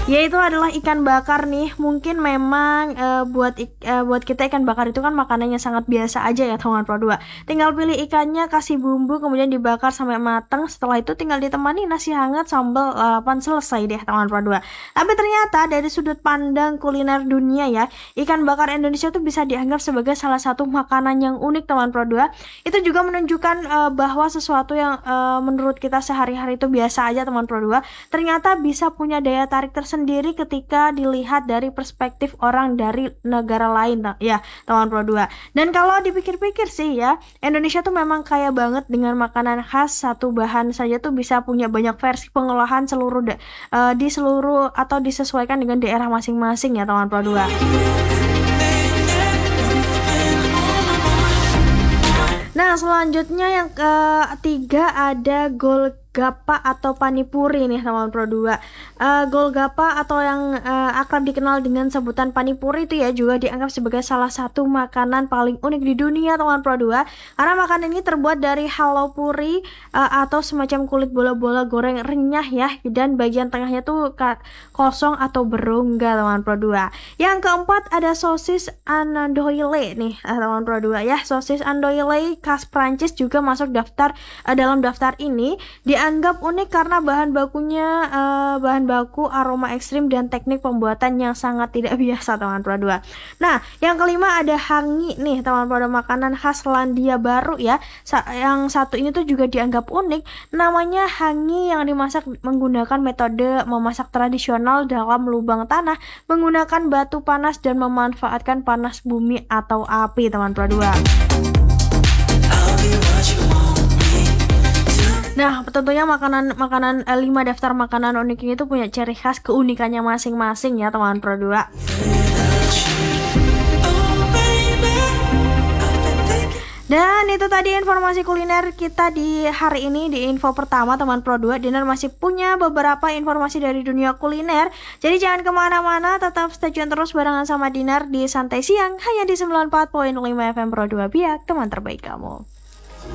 Yaitu adalah ikan bakar nih. Mungkin memang buat kita ikan bakar itu kan makanannya sangat biasa aja ya teman Pro 2. Tinggal pilih ikannya, kasih bumbu, kemudian dibakar sampai matang. Setelah itu tinggal ditemani nasi hangat, sambal, lalapan, selesai deh teman Pro 2. Tapi ternyata dari sudut pandang kuliner dunia ya, ikan bakar Indonesia tuh bisa dianggap sebagai salah satu makanan yang unik teman Pro 2. Itu juga menunjukkan bahwa sesuatu yang menurut kita sehari-hari itu biasa aja teman Pro 2, ternyata bisa punya daya tarik tersendiri ketika dilihat dari perspektif orang dari negara lain ya teman Pro 2. Dan kalau dipikir-pikir sih ya, Indonesia tuh memang kaya banget dengan makanan khas. Satu bahan saja tuh bisa punya banyak versi pengolahan di seluruh atau disesuaikan dengan daerah masing-masing ya teman Pro 2. Nah, selanjutnya yang ketiga ada Golgappa atau Panipuri nih teman Pro 2. Golgappa atau yang akrab dikenal dengan sebutan Panipuri itu ya juga dianggap sebagai salah satu makanan paling unik di dunia teman Pro 2. Karena makanan ini terbuat dari halo puri atau semacam kulit bola-bola goreng renyah ya, dan bagian tengahnya tuh kosong atau berongga teman Pro 2. Yang keempat ada sosis andouille nih teman Pro 2 ya. Sosis andouille khas Prancis juga masuk dalam daftar ini. Dianggap unik karena bahan baku aroma ekstrim dan teknik pembuatan yang sangat tidak biasa teman Pro 2. Nah, yang kelima ada hangi nih teman Pro 2, makanan khas Selandia Baru ya. Yang satu ini tuh juga dianggap unik. Namanya hangi yang dimasak menggunakan metode memasak tradisional dalam lubang tanah menggunakan batu panas dan memanfaatkan panas bumi atau api teman Pro 2. Nah, tentunya makanan 5 daftar makanan unik ini tuh punya ciri khas keunikannya masing-masing ya teman Pro 2. Dan itu tadi informasi kuliner kita di hari ini di info pertama teman Pro 2. Dinar masih punya beberapa informasi dari dunia kuliner. Jadi jangan kemana-mana, tetap stay tune terus barengan sama Dinar di Santai Siang hanya di 94.5 FM Pro 2 Biak, teman terbaik kamu.